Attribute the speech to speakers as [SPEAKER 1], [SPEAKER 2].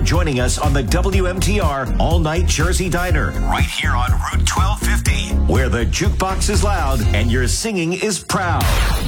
[SPEAKER 1] joining us on the WMTR All Night Jersey Diner, right here on Route 1250, where the jukebox is loud and your singing is proud.